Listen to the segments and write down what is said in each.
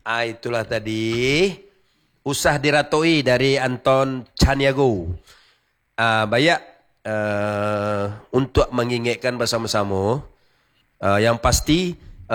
Itulah tadi usah diratoi dari Anton Chaniago. Bayak untuk mengingatkan bersama-sama, yang pasti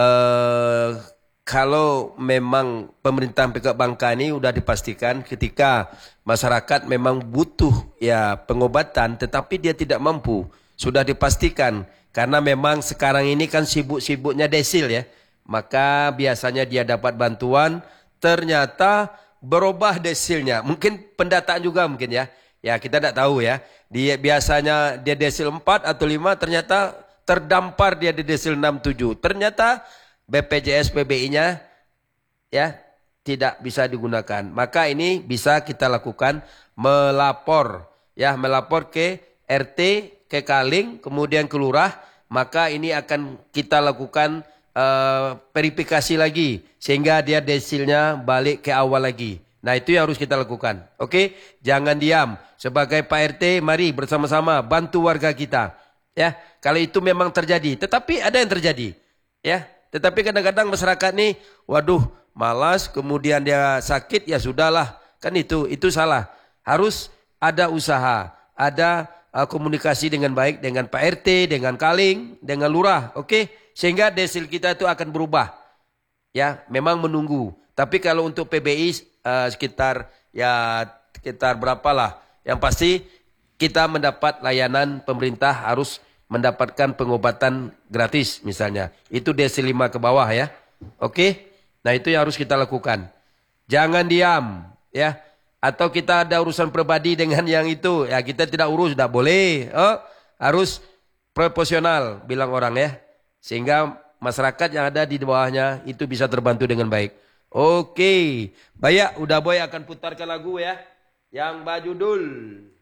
kalau memang pemerintah Pekak Bangka ini sudah dipastikan ketika masyarakat memang butuh ya pengobatan tetapi dia tidak mampu, sudah dipastikan karena memang sekarang ini kan sibuk-sibuknya desil ya, maka biasanya dia dapat bantuan, ternyata berubah desilnya, mungkin pendataan juga mungkin ya. Ya kita tidak tahu ya. Dia biasanya dia desil 4 atau 5, ternyata terdampar dia di desil 6, 7. Ternyata BPJS PBI-nya ya tidak bisa digunakan. Maka ini bisa kita lakukan melapor ya, melapor ke RT, ke Kaling, kemudian ke Lurah, maka ini akan kita lakukan verifikasi lagi sehingga dia desilnya balik ke awal lagi. Nah itu yang harus kita lakukan. Oke, jangan diam. Sebagai Pak RT, mari bersama-sama bantu warga kita. Ya, kalau itu memang terjadi. Tetapi ada yang terjadi. Ya, tetapi kadang-kadang masyarakat nih, waduh, malas, kemudian dia sakit, ya sudahlah. Kan itu salah. Harus ada usaha, ada komunikasi dengan baik dengan Pak RT, dengan Kaling, dengan Lurah. Oke, sehingga desil kita itu akan berubah. Ya, memang menunggu. Tapi kalau untuk PBI sekitar berapalah. Yang pasti kita mendapat layanan pemerintah harus mendapatkan pengobatan gratis misalnya. Itu desil 5 ke bawah ya. Oke. Nah itu yang harus kita lakukan. Jangan diam ya. Atau kita ada urusan pribadi dengan yang itu. Ya kita tidak urus, tidak boleh. Harus proporsional bilang orang ya. Sehingga masyarakat yang ada di bawahnya itu bisa terbantu dengan baik. Oke, Bayak, udah Boy akan putarkan lagu ya, yang berjudul